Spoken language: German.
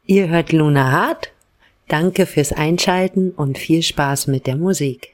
Ihr hört Luna Hart. Danke fürs Einschalten und viel Spaß mit der Musik.